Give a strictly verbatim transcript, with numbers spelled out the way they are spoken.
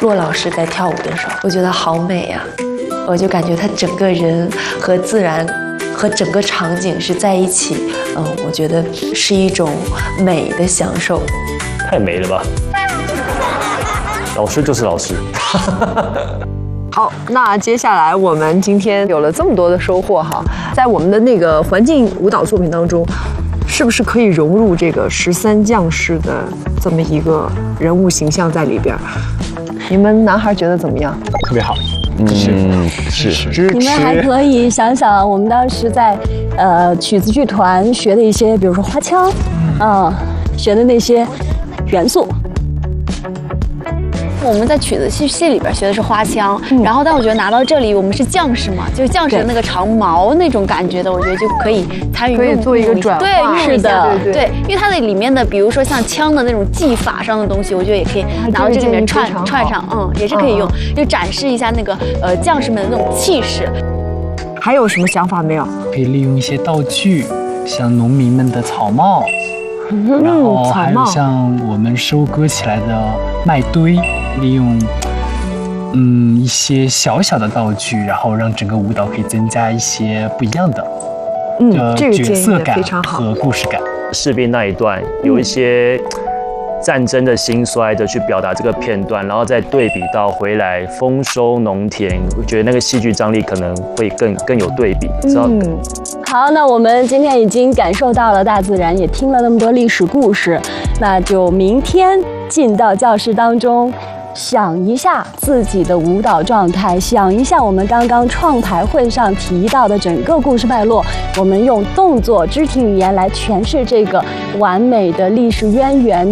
骆老师在跳舞的时候，我觉得好美呀、啊！我就感觉他整个人和自然和整个场景是在一起，嗯，我觉得是一种美的享受。 太美了吧！老师就是老师。 好，那接下来我们今天有了这么多的收获哈，在我们的那个环境舞蹈作品当中，是不是可以融入这个十三将士的这么一个人物形象在里边？你们男孩觉得怎么样？ 特别好， 嗯，是是。 你们还可以想想，我们当时在呃曲子剧团学的一些，比如说花腔，啊、呃，学的那些元素。 我们在曲子戏戏里边学的是花腔，嗯、然后但我觉得拿到这里，我们是将士嘛，就是将士的那个长矛那种感觉的，我觉得就可以参与， 可以做一个转化， 对， 是的， 对, 对，因为它的里面的，比如说像枪的那种技法上的东西，我觉得也可以拿到这里面串串上，嗯，也是可以用，就展示一下那个呃将士们的那种气势。 还有什么想法没有？ 可以利用一些道具，像农民们的草帽， 嗯、 然后还有像我们收割起来的麦堆。利用嗯一些小小的道具，然后让整个舞蹈可以增加一些不一样的嗯角色感和故事感。 士兵那一段有一些战争的兴衰的去表达这个片段，然后再对比到回来丰收农田，我觉得那个戏剧张力可能会更更有对比。嗯， 好，那我们今天已经感受到了大自然，也听了那么多历史故事，那就明天进到教室当中。想一下自己的舞蹈状态，想一下我们刚刚创排会上提到的整个故事脉络，我们用动作、肢体语言来诠释这个完美的历史渊源。